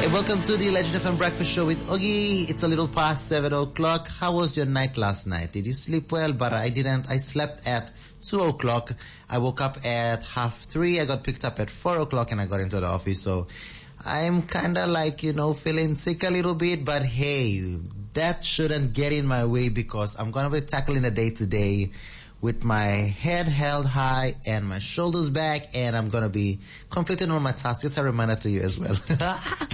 Welcome to the Legend FM Breakfast Show with Ogie. It's a little past 7 o'clock. How was your night last night? Did you sleep well? But I didn't. I slept at 2 o'clock. I woke up at 3:30. I got picked up at 4 o'clock and I got into the office. So I'm kind of like, feeling sick a little bit. But hey, that shouldn't get in my way because I'm going to be tackling the day today with my head held high and my shoulders back, and I'm going to be completing all my tasks. It's a reminder to you as well.